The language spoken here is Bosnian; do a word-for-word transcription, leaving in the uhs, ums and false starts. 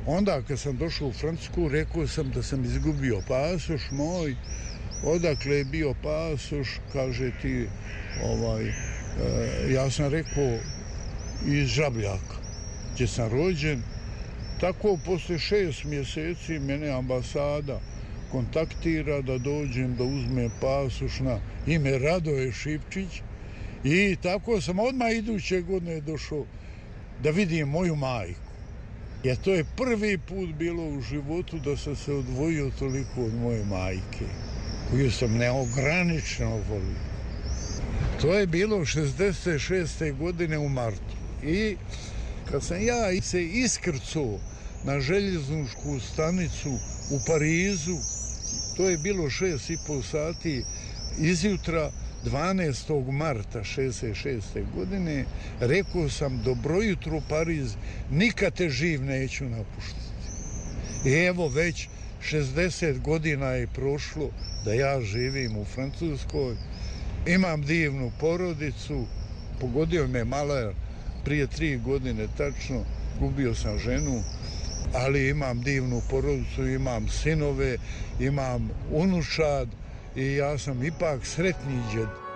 Onda kad sam došao u Francusku, rekao sam da sam izgubio pasoš moj. Odakle je bio pasoš, kaže ti, ovaj, e, ja sam rekao iz Žabljaka, gdje sam rođen. Tako, posle šest mjeseci mene ambasada kontaktira da dođem da uzmem pasoš na ime Radoje Šipčić i tako sam odmah iduće godine došao da vidim moju majku. Jer to je prvi put bilo u životu da sam se odvojio toliko od moje majke, koju sam neograničeno volio. To je bilo šezdeset šeste godine u martu. I kad sam ja se iskrcao na željezničku stanicu u Parizu, to je bilo šest i pol sati izjutra, dvanaestog marta šezdeset šeste godine, rekao sam dobro jutro Pariz, nikad te živ neću napuštiti. I evo već šezdeset godina je prošlo da ja živim u Francuskoj, imam divnu porodicu, pogodio me malar prije tri godine tačno, gubio sam ženu, ali imam divnu porodicu, imam sinove, imam unučad i ja sam ipak sretni djed.